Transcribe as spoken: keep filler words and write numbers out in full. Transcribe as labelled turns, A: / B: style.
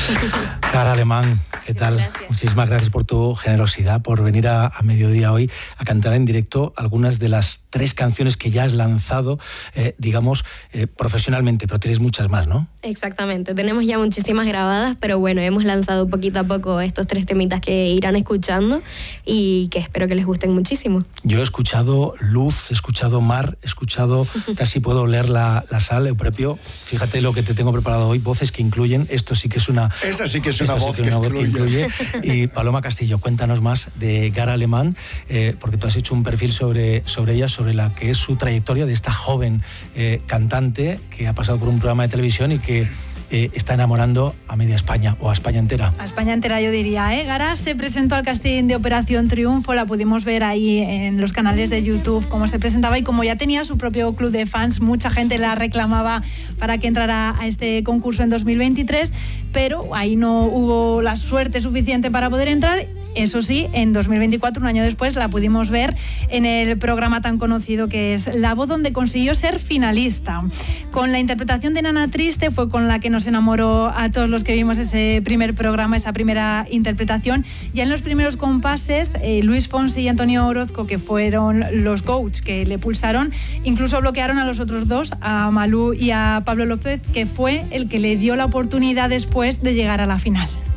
A: Gara Alemán, ¿qué tal?
B: Gracias.
A: Muchísimas gracias por tu generosidad, por venir a, a mediodía hoy a cantar en directo algunas de las tres canciones que ya has lanzado, eh, digamos, eh, profesionalmente, pero tienes muchas más, ¿no?
B: Exactamente, tenemos ya muchísimas grabadas, pero bueno, hemos lanzado poquito a poco estos tres temitas que irán escuchando y que espero que les gusten muchísimo.
A: Yo he escuchado luz, he escuchado mar, he escuchado, casi puedo oler la, la sal, el propio. Fíjate lo que te tengo preparado hoy, voces que incluyen, esto sí que es una...
C: Esa sí que es una,
A: Esto
C: voz,
A: sí
C: que
A: una voz que
C: incluye.
A: incluye. Y Paloma Castillo, cuéntanos más de Gara Alemán, eh, porque tú has hecho un perfil sobre, sobre ella, sobre la que es su trayectoria de esta joven eh, cantante que ha pasado por un programa de televisión y que eh, está enamorando a media España o a España entera.
D: A España entera, yo diría, ¿eh? Gara se presentó al casting de Operación Triunfo, la pudimos ver ahí en los canales de YouTube cómo se presentaba, y como ya tenía su propio club de fans, mucha gente la reclamaba para que entrara a este concurso en dos mil veintitrés, pero ahí no hubo la suerte suficiente para poder entrar. Eso sí, en dos mil veinticuatro, un año después, la pudimos ver en el programa tan conocido que es La Voz, donde consiguió ser finalista. Con la interpretación de Nana Triste fue con la que nos enamoró a todos los que vimos ese primer programa, esa primera interpretación. Ya en los primeros compases, eh, Luis Fonsi y Antonio Orozco, que fueron los coach que le pulsaron, incluso bloquearon a los otros dos, a Malú y a Pablo López, que fue el que le dio la oportunidad después de llegar a la final.